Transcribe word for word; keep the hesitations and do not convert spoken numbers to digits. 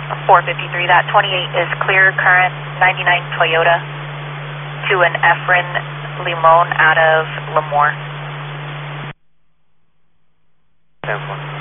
four fifty-three, that twenty-eight is clear current ninety-nine Toyota to an Efren Limon out of Lemoore. ten four.